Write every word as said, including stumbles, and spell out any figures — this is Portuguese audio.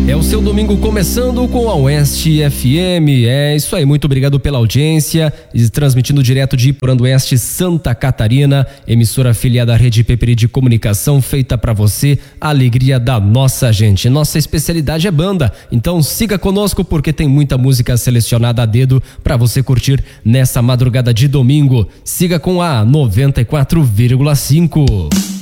É o seu domingo começando com a Oeste F M. É isso aí, muito obrigado pela audiência. Transmitindo direto de Iporã Oeste, Santa Catarina, emissora afiliada à Rede Peperi de Comunicação, feita para você, a alegria da nossa gente. Nossa especialidade é banda, então siga conosco porque tem muita música selecionada a dedo para você curtir nessa madrugada de domingo. Siga com a noventa e quatro vírgula cinco.